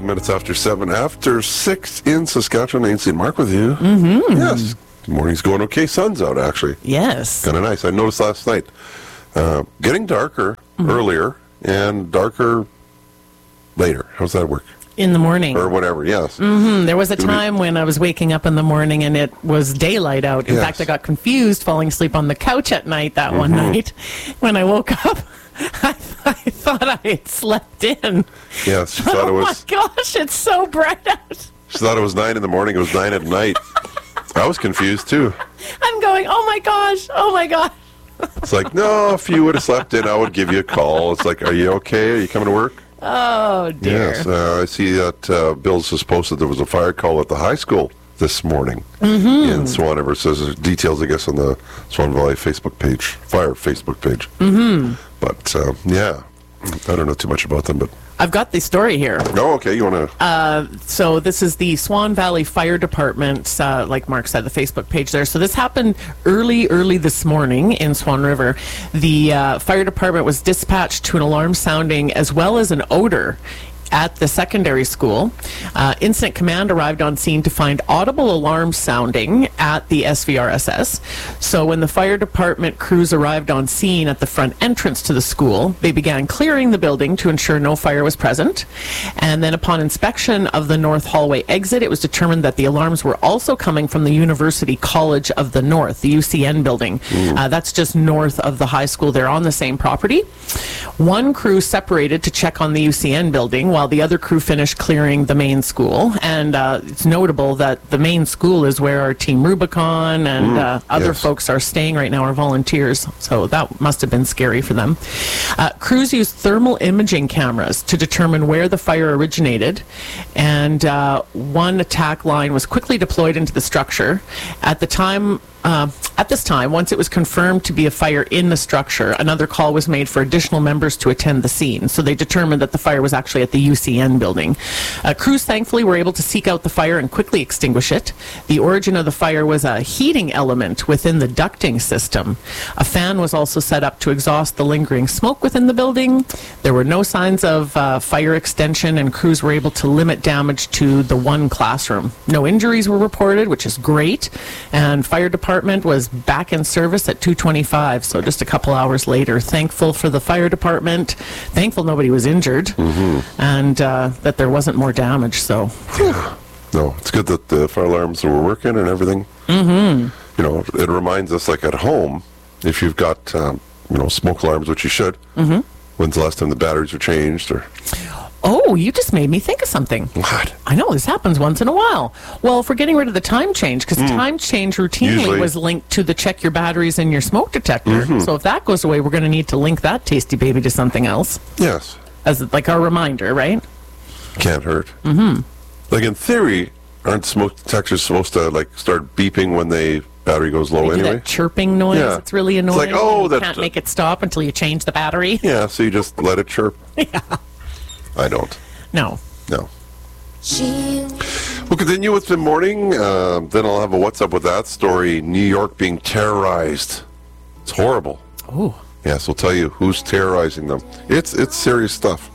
minutes after 7. After 6 in Saskatchewan. Ainsley and Mark with you. Mm-hmm. Yes. Morning's going okay. Sun's out, actually. Yes. Kind of nice. I noticed last night. Getting darker earlier and darker later. How's that work? In the morning. Or whatever, yes. Mm-hmm. There was a time when I was waking up in the morning and it was daylight out. In fact, I got confused falling asleep on the couch at night that one night. When I woke up, I thought I had slept in. Yes, she thought it was... Oh my gosh, it's so bright out. She thought it was 9 in the morning. It was 9 at night. I was confused, too. I'm going, oh my gosh. It's like, no, if you would have slept in, I would give you a call. It's like, are you okay? Are you coming to work? Oh, dear. Yes, I see that Bill's just posted there was a fire call at the high school this morning in Swan River. Says there's details, I guess, on the Swan Valley Facebook page, fire Facebook page. But, yeah, I don't know too much about them, but... I've got the story here. Oh, okay. You want to... So this is the Swan Valley Fire Department, like Mark said, the Facebook page there. So this happened early this morning in Swan River. The fire department was dispatched to an alarm sounding as well as an odor at the secondary school. Incident command arrived on scene to find audible alarm sounding at the SVRSS. So when the fire department crews arrived on scene at the front entrance to the school, they began clearing the building to ensure no fire was present. And then upon inspection of the north hallway exit, it was determined that the alarms were also coming from the University College of the North, the UCN building. That's just north of the high school. They're on the same property. One crew separated to check on the UCN building while the other crew finished clearing the main school. And it's notable that the main school is where our Team Rubicon and other folks are staying right now, our volunteers. So that must have been scary for them. Crews used thermal imaging cameras to determine where the fire originated. And one attack line was quickly deployed into the structure. At this time, once it was confirmed to be a fire in the structure, another call was made for additional members to attend the scene. So they determined that the fire was actually at the UCN building. Crews thankfully were able to seek out the fire and quickly extinguish it. The origin of the fire was a heating element within the ducting system. A fan was also set up to exhaust the lingering smoke within the building. There were no signs of fire extension, and crews were able to limit damage to the one classroom. No injuries were reported, which is great, and fire department was back in service at 2:25, so just a couple hours later. Thankful for the fire department, thankful nobody was injured, and that there wasn't more damage. So, no, it's good that the fire alarms were working and everything. You know, it reminds us, like at home, if you've got smoke alarms, which you should. When's the last time the batteries were changed? Or oh, you just made me think of something. What? I know, this happens once in a while. Well, if we're getting rid of the time change, because time change routinely was linked to the check your batteries and your smoke detector. So if that goes away, we're going to need to link that tasty baby to something else. Yes. As like our reminder, right? Can't hurt. Like in theory, aren't smoke detectors supposed to like start beeping when the battery goes low They do anyway? that chirping noise. Yeah. It's really annoying. It's like, oh, you can't make it stop until you change the battery. Yeah, so you just let it chirp. Yeah. I don't. No. We'll continue with the morning. Then I'll have a what's up with that story. New York being terrorized. It's horrible. Oh. Yes, we'll tell you who's terrorizing them. It's serious stuff.